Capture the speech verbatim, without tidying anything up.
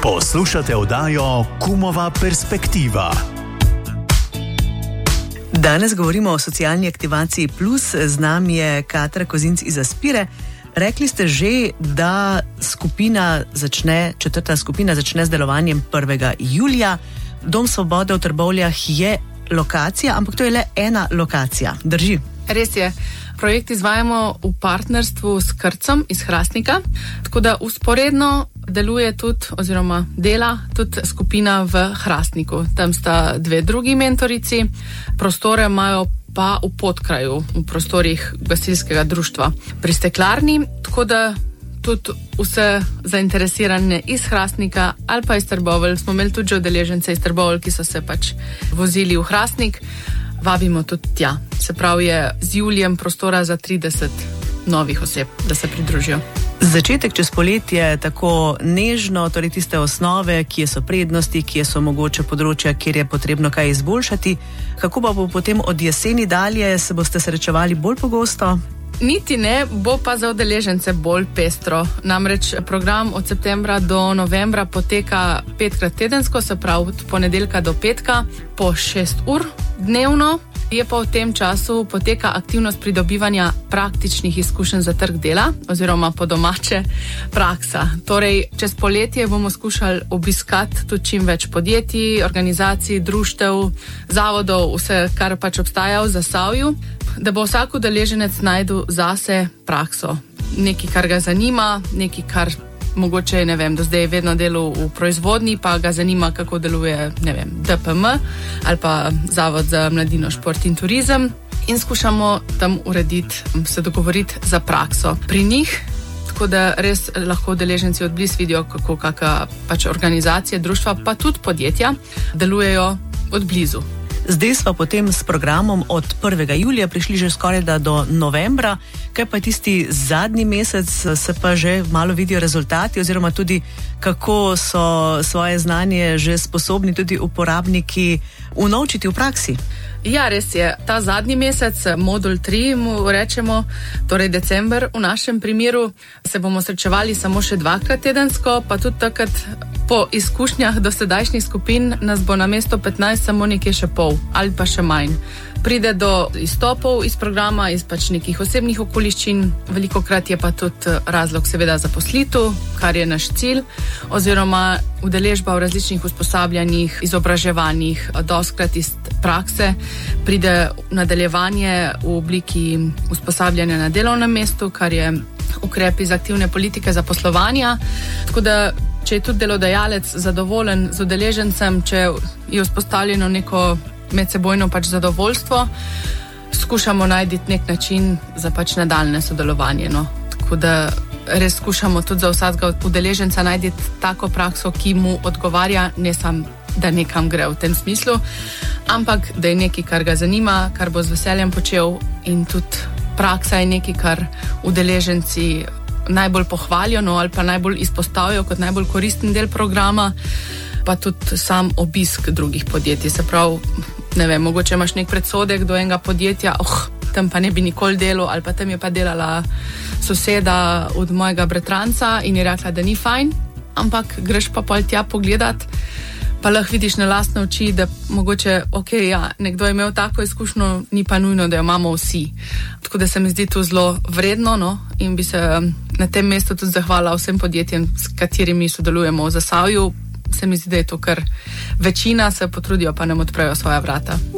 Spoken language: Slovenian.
Poslušate oddajo Kumova perspektiva. Danes govorimo o socialni aktivaciji plus, z nami je Katra Kozinc iz Aspire. Rekli ste že, da skupina začne, četrta skupina začne z delovanjem prvega julija. Dom Svobode v Trbovljah je lokacija, ampak to je le ena lokacija. Drži? Res je. Projekt izvajamo v partnerstvu s Krcem iz Hrastnika, tako da usporedno deluje tudi, oziroma dela tudi skupina v Hrastniku. Tam sta dve drugi mentorici, prostore imajo pa v Podkraju, v prostorih gasilskega društva pri Steklarni, tako da tudi vse zainteresirane iz Hrastnika ali pa iz Trbovelj, smo imeli tudi že udeležence iz Trbovelj, ki so se pač vozili v Hrastnik, vabimo tudi tja. Se pravi, je z julijem prostora za trideset novih oseb, da se pridružijo. Začetek čez poletje tako nežno, torej tiste osnove, kje so prednosti, kje so mogoče področja, kjer je potrebno kaj izboljšati. Kako pa bo potem od jeseni dalje, se boste srečevali bolj pogosto? Niti ne, bo pa za udeležence bolj pestro. Namreč program od septembra do novembra poteka petkrat tedensko, se pravi od ponedeljka do petka, po šest ur dnevno. Je pa v tem času poteka aktivnost pridobivanja praktičnih izkušenj za trg dela, oziroma po domače praksa. Torej, čez poletje bomo skušali obiskati tudi čim več podjetij, organizacij, društev, zavodov, vse, kar pač obstaja v Zasavju, da bo vsak udeleženec najdel zase prakso. Nekaj, kar ga zanima, nekaj, kar mogoče, ne vem, do zdaj je vedno delal v proizvodnji, pa ga zanima, kako deluje, ne vem, D P M ali pa Zavod za mladino, šport in turizem, in skušamo tam urediti, se dogovoriti za prakso pri njih, tako da res lahko udeleženci od blizu vidijo, kako kakšna pač organizacija, društva, pa tudi podjetja delujejo od blizu. Zdaj smo potem s programom od prvega julija prišli že skoraj da do novembra. Kaj pa tisti zadnji mesec, se pa že malo vidijo rezultati, oziroma tudi kako so svoje znanje že sposobni tudi uporabniki unovčiti v praksi? Ja, res je. Ta zadnji mesec, modul tri mu rečemo, torej december v našem primeru, se bomo srečevali samo še dvakrat tedensko, pa tudi takrat po izkušnjah dosedajšnjih skupin nas bo na mesto petnajst samo nekje še pol ali pa še manj. Pride do izstopov iz programa, iz pač nekih osebnih okoliščin, veliko krat je pa tudi razlog seveda zaposlitev, kar je naš cilj, oziroma udeležba v različnih usposabljanjih, izobraževanjih, doskrat iz prakse, pride nadaljevanje v obliki usposabljanja na delovnem mestu, kar je ukrep iz aktivne politike zaposlovanja, tako da če je tudi delodajalec zadovoljen z udeležencem, če je vzpostavljeno neko medsebojno pač zadovoljstvo, skušamo najti nek način za pač nadaljne sodelovanje. No. Tako da res skušamo tudi za vsakega udeleženca najti tako prakso, ki mu odgovarja, ne samo, da nekam gre v tem smislu, ampak da je nekaj, kar ga zanima, kar bo z veseljem počel, in tudi praksa je nekaj, kar udeleženci najbolj pohvalijo, no, ali pa najbolj izpostavijo kot najbolj koristen del programa, pa tudi sam obisk drugih podjetij. Se pravi, ne vem, mogoče imaš nek predsodek do enega podjetja, oh, tam pa ne bi nikoli delal, ali pa tam je pa delala soseda od mojega bratranca in je rekla, da ni fajn, ampak greš pa pol tja pogledat, pa lahko vidiš na lastne oči, da mogoče, ok, ja, nekdo je imel tako izkušnjo, ni pa nujno, da jo imamo vsi. Tako da se mi zdi to zelo vredno, no, in bi se na tem mestu tudi zahvala vsem podjetjem, s katerimi sodelujemo v Zasavju. Se mi zdi, da je to kar večina, se potrudijo, pa nam odprejo svoja vrata.